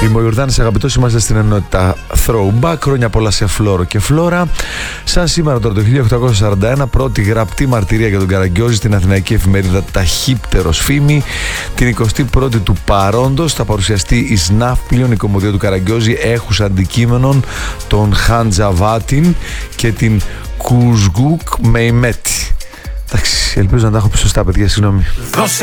Είμαι ο Ιορδάνης Αγαπητός, είμαστε στην ενότητα Throwback. Χρόνια πολλά σε Φλόρο και Φλόρα. Σαν σήμερα τώρα το 1841, πρώτη γραπτή μαρτυρία για τον Καραγκιόζη στην αθηναϊκή εφημερίδα Ταχύπτερος Φήμη. Την 21η του παρόντος θα παρουσιαστεί η ΣΝΑΦ πλέον η κομμωδία του Καραγκιόζη, έχουσα αντικείμενον τον Χαντζαβάτιν και την Κουζγκούκ Μεϊμέτη. Εντάξει, ελπίζω να τα έχω πει σωστά, παιδιά, συγγνώμη.